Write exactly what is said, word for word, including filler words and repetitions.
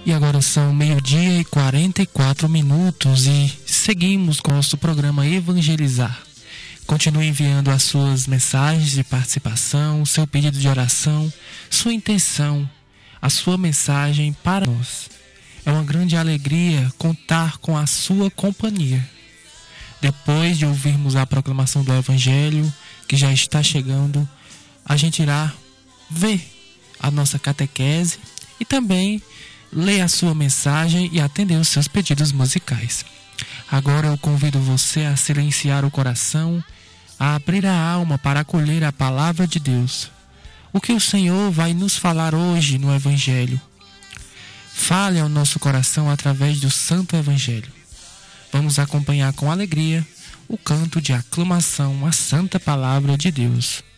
E agora são meio-dia e quarenta e quatro minutos e seguimos com o nosso programa Evangelizar. Continue enviando as suas mensagens de participação, seu pedido de oração, sua intenção, a sua mensagem para nós. É uma grande alegria contar com a sua companhia. Depois de ouvirmos a proclamação do Evangelho, que já está chegando, a gente irá ver a nossa catequese e também ler a sua mensagem e atender os seus pedidos musicais. Agora eu convido você a silenciar o coração, a abrir a alma para acolher a palavra de Deus. O que o Senhor vai nos falar hoje no Evangelho? Fale ao nosso coração através do Santo Evangelho. Vamos acompanhar com alegria o canto de aclamação à Santa Palavra de Deus.